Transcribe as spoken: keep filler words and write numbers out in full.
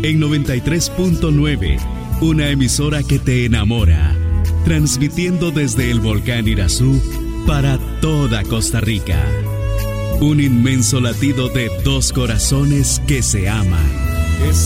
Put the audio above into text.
en noventa y tres punto nueve, una emisora que te enamora, transmitiendo desde el volcán Irazú para toda Costa Rica. Un inmenso latido de dos corazones que se aman.